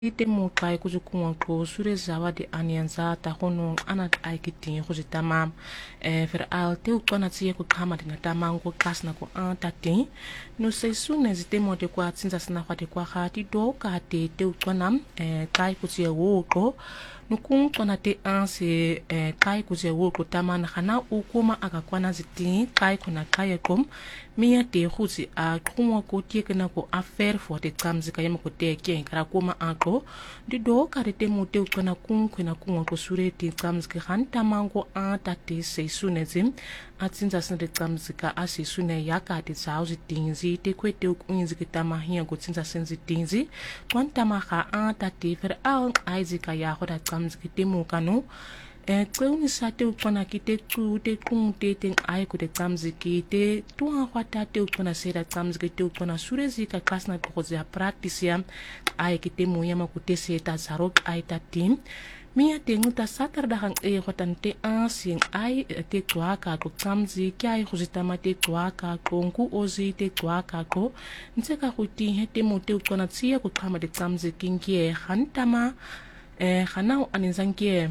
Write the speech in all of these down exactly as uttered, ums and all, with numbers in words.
Ite muqai kuzukunga ko sure zawa de anianza ta hono anat aikitin kuzitama eh fer al te ukona tsie ku kama de natama ko kasna ko antatin no sei sune zite mo de kwa tsinza sna kwa de kwa khati do ka te te ukona eh kai ku tsie wo ko no kun kona te anse eh kai ku tsie wo ko tama na khana ukuma akakwana ziti kai kuna kai kom mia te khuzi a kuma ko tie kana ko affaire fo te tsamzika yema ko te ke kara kuma ako di do kare te mo te ukona kun kuna kun ko sure te tsamzika hanta mango a ta te se sunezim atsinza sna te tsamzika a se sune yaka te sauzi tinzi te kwete ukunzi kitama hiya ko tsinza senzi tinzi kwanta ma kha a ta te fer a aizika ya ho da tsamzika te mo kanu e tseuni sa te ukona ki te tu te kung te te ai ko te tsamziki te tua hwata te ukona sera tsamziki te ukona surezi ka klasna ko za practice ya ai ki te mo yama ko te se ta zarok ai ta tim mia te nguta satar da hang e hotan te ansing ai te tua ka ko tsamziki ai ko zitama te tua ka ko nku ozi te tua ka ko ntse ka ko ti he te mo te ukona tsia ko kama te tsamziki ngie hantama e khanau aninzangie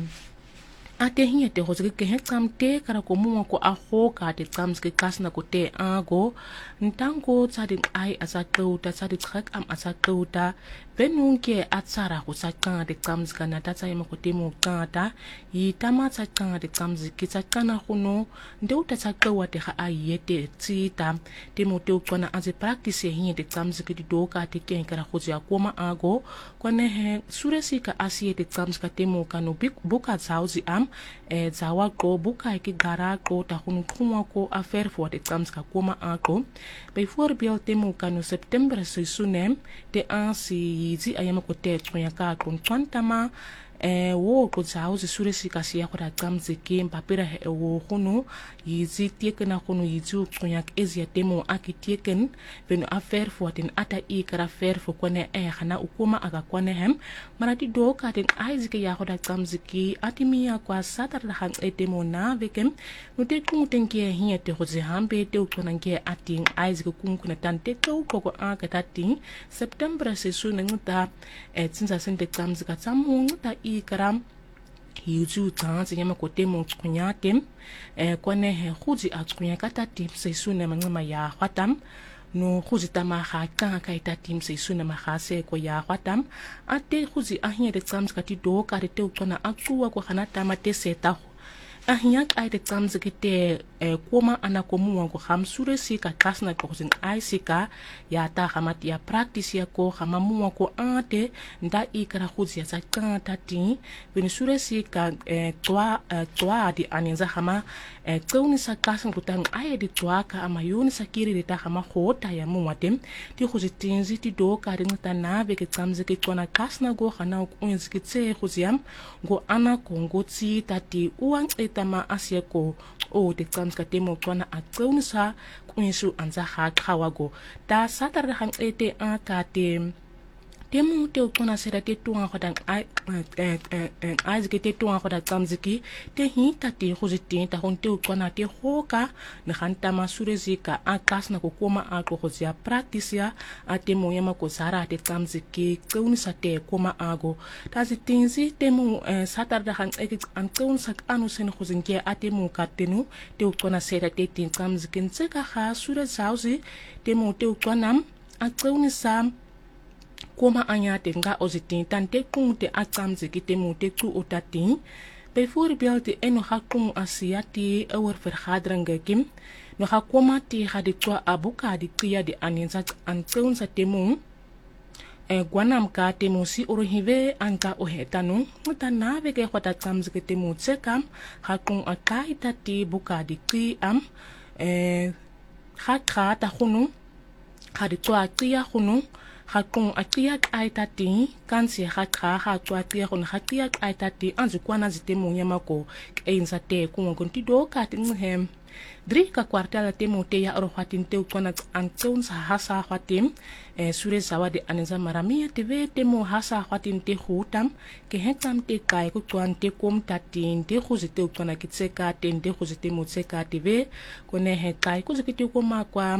ate hinga te hozike ke hekam te kara ko mua ko a hoka te tsamske kasna ko te ago ntango tsadi ai asa kauta tsadi trak am asa kauta benunke atsara ko sakanga te tsamska na tatsa yema ko te mo kata i tama tsakanga te tsamski tsakana kuno ndeuta tsakawa te ha ayete tsita te mo te ukona aze practice hinga te tsamski di doka te ken kara khozia koma ago kone he suresika asie te tsamska te mo kanu buka tsauzi am e zawa ko buka ki gara ko ta hunu kuma ko affair fo te tsamska koma ako bijvoorbeeld te mo kanu september seisoenem te ansi yizi ayama ko te tsoya ka kon kwantama e wo ko zao ze sure sika sia ko da tsamziki mpapira he wo hunu yizi tiekena hunu yizu tsoya ezia temo akitieken beno affair fo ten ata i kara affair fo kone e khana ukuma aga kone hem marati do ka ten aizike ya ko da tsamziki atimia kwa satar da hang etemo na vekem no te kung tenke hiya te ho ze hambe te ukona nge ating aizike kung kuna tante ko ko aka tating september se sune nguta e tsinza sente tsamzika tsamu nguta i karam yuzu tsanzi yama ko te mo tsunya tem e kone he khuzi a tsunya kata tim se sune mangma ya khatam no khuzi tama kha ka ka ita tim se sune ma kha se ko ya khatam ate khuzi a hiya de tsamzi kati do ka te ukona akuwa ko khana tama te seta ahiyak ai te tsamziki te e koma ana ko mua ko ham sure si ka kasna ko sin ai sika ya ta hamat ya practice ya ko hama mua ko ate nda i kara khuzi ya sa kanta ti bin sure si ka e toa toa di aninza hama e tsauni sa kasna ko tang ai di toa ka ama yoni sa kiri di ta hama khota ya mua tem ti khuzi tinzi ti do ka ring ta na be ke tsamziki ko na kasna go khana ko unziki tse khuzi yam go ana ko ngo tsi ta ti uang tama asia ko o te tsamska temo kona a tsaunisa kunyisu anza ha kawago ta satar hang ete a ka te temu te ukona sera te tuang khodan ai ai ke te tuang khodan tsamziki te hi ta te khoziti ta hon te ukona te hoka na khanta masurezika a kasna ko koma a ko khozia practice ya a te mo yama ko sara te tsamziki tsaunisa te koma ago ta zitinzi te mo satar da hang ek an tsaunsa anu sen khozinke a te mo katenu te ukona sera te tin tsamziki tseka kha sure zauzi te mo te ukona a tsaunisa koma anya te nga ozitin tante kung te atsamziki te mo te ku otatin bijvoorbeeld te eno ha kung asiati over vergadering kim no ha koma te ha de kwa abuka di tia de aninza antseun sa temu e gwanam ka temu si orohive anka ohetanu mutana veke khota tsamziki temu tsekam ha kung akai tati buka di ki am e ha ka ta khunu ha de kwa tia khunu hakung atiak aitati kansi hakha hakwa tia kon hatiak aitati anzu kwana zitemu nyamako einza te kungo kontido kati nghem dri ka kwartala temu te ya rohatin te kwana antun sa hasa hatim e sure zawadi anza maramia tv temu hasa hatin te hutam ke hetam te kai ku kwan te kom tatin te khuzite kwana kitseka ten te khuzite mu tseka tv kone he kai ku zikiti ko makwa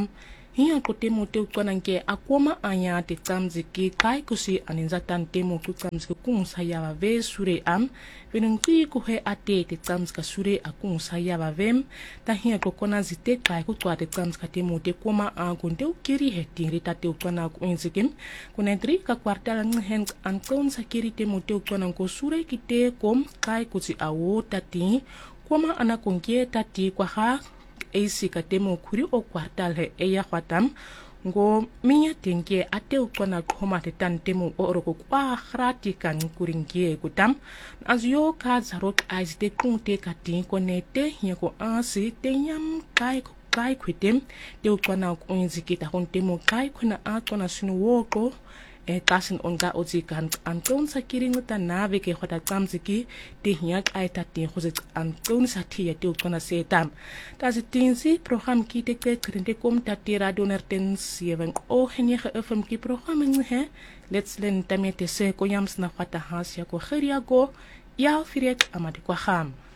hiya ko temo te utwana nke akoma anya te tsamziki kai kusi aninza tan temo ku tsamziki kung sayaba ve sure am venungki ku he ate te tsamzika sure akung sayaba vem ta hiya ko kona zite kai ku twa te tsamzika temo te koma a kunte ukiri he tiri ta te utwana ku inzikim kunentri ka kwartala nghen an kon sakiri temo te utwana ko sure kite kom kai kusi awo tati koma ana konkie tati kwa ha eisi ka temo kuri o kwartal he eya khwatam ngo minya tenke ate ukona khoma te tan temo oro ko kwa khrati kan kuringie kutam azyo ka zarok aizte kunte kati konete yako ansi tenyam kai kai kwitem te ukona kunziki ta kon temo kai kuna akona sunu woko e kasin onga ozi kan anton sakiring ta nave ke khota tsamziki te hyak ai ta te khoze anton sa thia te ukona setam ta zitinsi program ki te ke krinte kom ta te radio nerten seven o henye ge fm ki program nge he let's len tamete se ko yams na khata has ya ko khiria go ya firet amade kwa kham